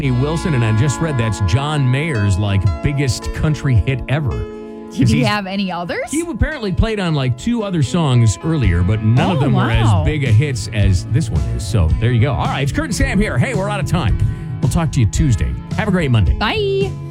Wilson, and I just read that's John Mayer's biggest country hit ever. Did he have any others? He apparently played on 2 other songs earlier, but none of them were as big a hits as this one is. So there you go. All right, it's Kurt and Sam here. Hey, we're out of time. We'll talk to you Tuesday. Have a great Monday. Bye.